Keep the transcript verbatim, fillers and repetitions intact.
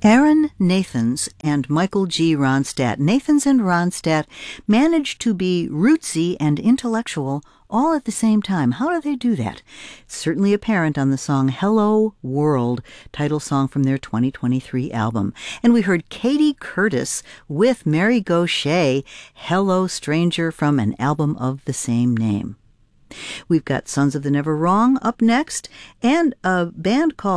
Aaron Nathans and Michael G. Ronstadt. Nathans and Ronstadt managed to be rootsy and intellectual all at the same time. How do they do that? It's certainly apparent on the song Hello World, title song from their twenty twenty-three album. And we heard Katie Curtis with Mary Gauthier, Hello Stranger, from an album of the same name. We've got Sons of the Never Wrong up next, and a band called